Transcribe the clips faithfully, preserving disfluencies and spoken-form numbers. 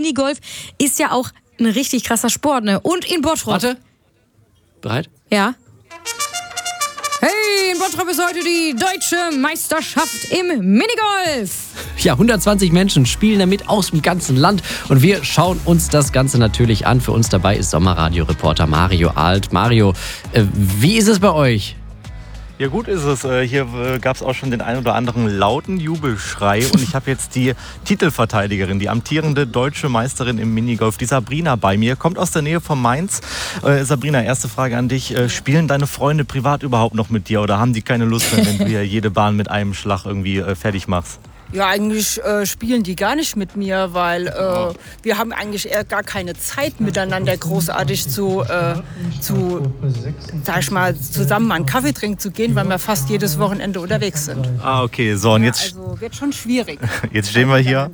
Minigolf ist ja auch ein richtig krasser Sport, ne? Und in Bottrop. Warte. Bereit? Ja. Hey, in Bottrop ist heute die deutsche Meisterschaft im Minigolf. Ja, hundertzwanzig Menschen spielen damit aus dem ganzen Land und wir schauen uns das Ganze natürlich an. Für uns dabei ist Sommerradio-Reporter Mario Alt. Mario, äh, wie ist es bei euch? Ja, gut ist es. Hier gab es auch schon den ein oder anderen lauten Jubelschrei. Und ich habe jetzt die Titelverteidigerin, die amtierende deutsche Meisterin im Minigolf, die Sabrina, bei mir. Kommt aus der Nähe von Mainz. Äh, Sabrina, erste Frage an dich. Äh, spielen deine Freunde privat überhaupt noch mit dir oder haben die keine Lust mehr, wenn du hier jede Bahn mit einem Schlag irgendwie äh, fertig machst? Ja, eigentlich äh, spielen die gar nicht mit mir, weil äh, wir haben eigentlich eher gar keine Zeit miteinander großartig zu, äh, zu sag ich mal, zusammen mal einen Kaffee trinken zu gehen, weil wir fast jedes Wochenende unterwegs sind. Ah, okay. So, und jetzt, ja, also wird schon schwierig. Jetzt stehen wir hier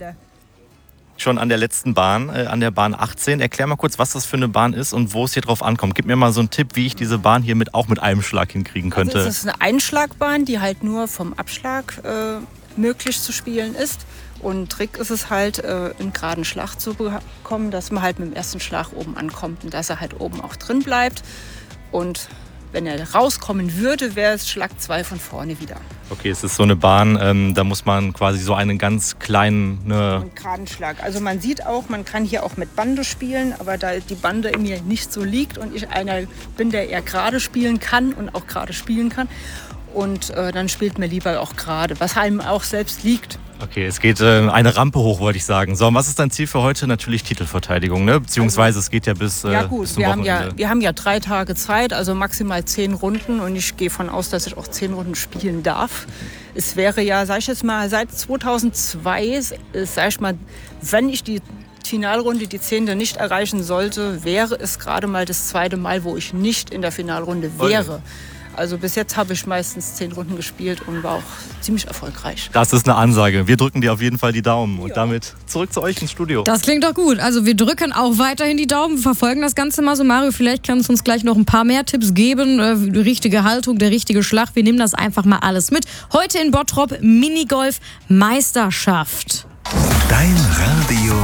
schon an der letzten Bahn, äh, an der Bahn achtzehn. Erklär mal kurz, was das für eine Bahn ist und wo es hier drauf ankommt. Gib mir mal so einen Tipp, wie ich diese Bahn hier mit, auch mit einem Schlag hinkriegen könnte. Also es ist eine Einschlagbahn, die halt nur vom Abschlag äh, möglich zu spielen ist. Und Trick ist es halt, äh, einen geraden Schlag zu bekommen, dass man halt mit dem ersten Schlag oben ankommt und dass er halt oben auch drin bleibt. Und wenn er rauskommen würde, wäre es Schlag zwei von vorne wieder. Okay, es ist so eine Bahn, ähm, da muss man quasi so einen ganz kleinen... Ne einen geraden Schlag. Also man sieht auch, man kann hier auch mit Bande spielen, aber da die Bande in mir nicht so liegt und ich einer bin, der eher gerade spielen kann und auch gerade spielen kann. Und äh, dann spielt mir lieber auch gerade, was einem auch selbst liegt. Okay, es geht äh, eine Rampe hoch, wollte ich sagen. So, und was ist dein Ziel für heute? Natürlich Titelverteidigung, ne? Beziehungsweise es geht ja bis, äh, ja gut, bis zum wir haben Wochenende. ja, wir haben ja drei Tage Zeit, also maximal zehn Runden. Und ich gehe von aus, dass ich auch zehn Runden spielen darf. Es wäre ja, sag ich jetzt mal, seit zweitausendzwei, sag ich mal, wenn ich die Finalrunde, die zehnte nicht erreichen sollte, wäre es gerade mal das zweite Mal, wo ich nicht in der Finalrunde wäre. Also bis jetzt habe ich meistens zehn Runden gespielt und war auch ziemlich erfolgreich. Das ist eine Ansage. Wir drücken dir auf jeden Fall die Daumen. Und damit zurück zu euch ins Studio. Das klingt doch gut. Also wir drücken auch weiterhin die Daumen, wir verfolgen das Ganze mal so. Mario, vielleicht kannst du uns gleich noch ein paar mehr Tipps geben. Äh, die richtige Haltung, der richtige Schlag. Wir nehmen das einfach mal alles mit. Heute in Bottrop Minigolf Meisterschaft. Dein Radio